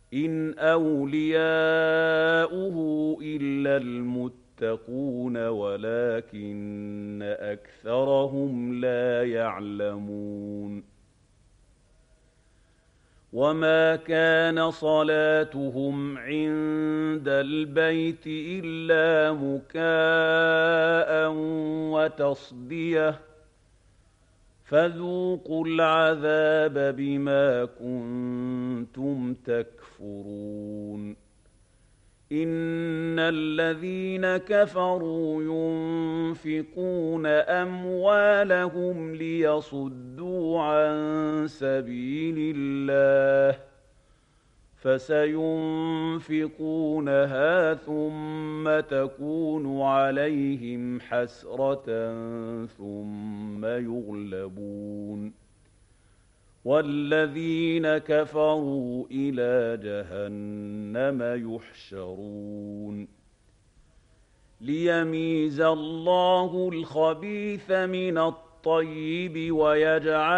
إِنْ أَوْلِيَاؤُهُ إِلَّا الْمُتَّقُونَ وَلَٰكِنَّ أَكْثَرَهُمْ لَا يَعْلَمُونَ وَمَا كَانَ صَلَاتُهُمْ عِندَ الْبَيْتِ إِلَّا مُكَاءً وَتَصْدِيَةً فَذُوقُوا الْعَذَابَ بِمَا كُنتُمْ تَكْفُرُونَ إِنَّ الَّذِينَ كَفَرُوا يُنفِقُونَ أَمْوَالَهُمْ لِيَصُدُّوا عَن سَبِيلِ اللَّهِ فَسَيُنفِقُونَهَا ثُمَّ تَكُونُ عَلَيْهِمْ حَسْرَةً ثُمَّ يُغْلَبُونَ وَالَّذِينَ كَفَرُوا إِلَىٰ جَهَنَّمَ يُحْشَرُونَ لِيَمِيزَ اللَّهُ الْخَبِيثَ مِنَ الطَّيِّبِ وَيَجْعَلَ